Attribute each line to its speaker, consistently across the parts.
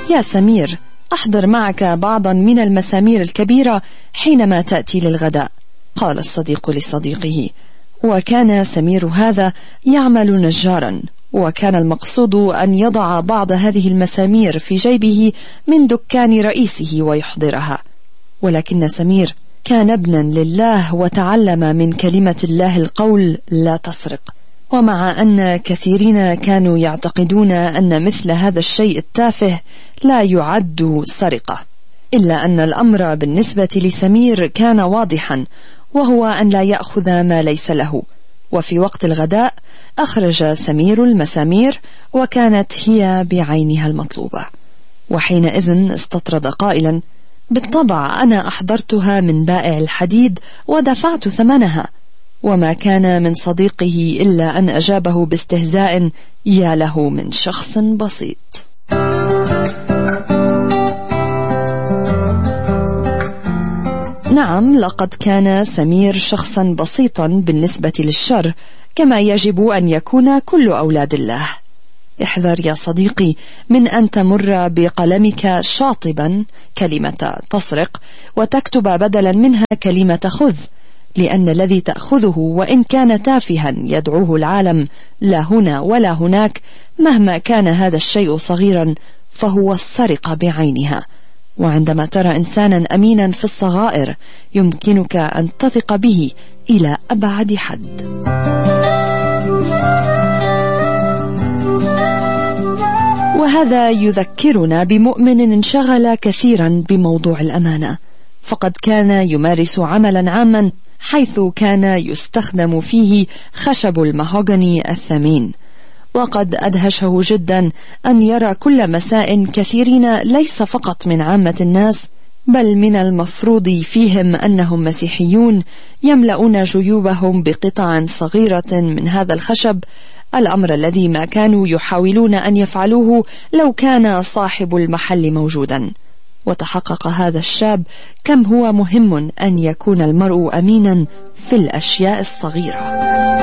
Speaker 1: يا سمير، أحضر معك بعضا من المسامير الكبيرة حينما تأتي للغداء، قال الصديق لصديقه. وكان سمير هذا يعمل نجارا، وكان المقصود أن يضع بعض هذه المسامير في جيبه من دكان رئيسه ويحضرها. ولكن سمير كان ابنا لله وتعلم من كلمة الله القول لا تسرق، ومع أن كثيرين كانوا يعتقدون أن مثل هذا الشيء التافه لا يعد سرقة، إلا أن الأمر بالنسبة لسمير كان واضحا، وهو أن لا يأخذ ما ليس له. وفي وقت الغداء أخرج سمير المسامير، وكانت هي بعينها المطلوبة. وحينئذ استطرد قائلا: بالطبع أنا أحضرتها من بائع الحديد ودفعت ثمنها. وما كان من صديقه إلا أن أجابه باستهزاء: يا له من شخص بسيط. نعم، لقد كان سمير شخصا بسيطا بالنسبة للشر، كما يجب أن يكون كل أولاد الله. احذر يا صديقي من أن تمر بقلمك شاطبا كلمة تسرق وتكتب بدلا منها كلمة خذ، لأن الذي تأخذه وإن كان تافها يدعوه العالم لا هنا ولا هناك، مهما كان هذا الشيء صغيرا فهو السرقة بعينها. وعندما ترى إنسانا أمينا في الصغائر يمكنك أن تثق به إلى أبعد حد. وهذا يذكرنا بمؤمن انشغل كثيرا بموضوع الأمانة، فقد كان يمارس عملا عاما حيث كان يستخدم فيه خشب المهوغني الثمين، وقد أدهشه جدا أن يرى كل مساء كثيرين ليس فقط من عامة الناس بل من المفروض فيهم أنهم مسيحيون يملؤون جيوبهم بقطع صغيرة من هذا الخشب، الأمر الذي ما كانوا يحاولون أن يفعلوه لو كان صاحب المحل موجودا. وتحقق هذا الشاب كم هو مهم أن يكون المرء أمينا في الأشياء الصغيرة.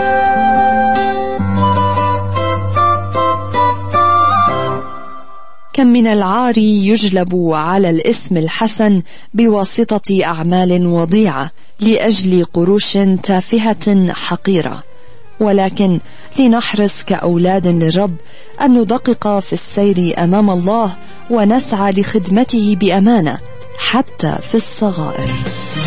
Speaker 1: كم من العار يجلب على الاسم الحسن بواسطة أعمال وضيعة لأجل قروش تافهة حقيرة. ولكن لنحرص كأولاد للرب أن ندقق في السير أمام الله ونسعى لخدمته بأمانة حتى في الصغائر.